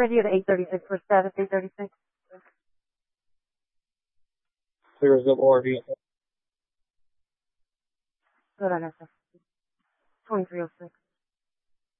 Radio to 836 for status 836. Clear as WRD. Good on SF. 2306.